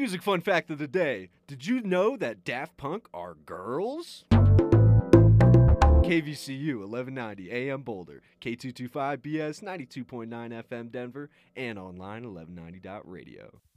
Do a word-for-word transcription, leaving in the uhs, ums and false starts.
Music fun fact of the day. Did you know that Daft Punk are girls? K V C U eleven ninety A M Boulder, K two twenty-five B S ninety-two point nine F M Denver, and online eleven ninety dot radio.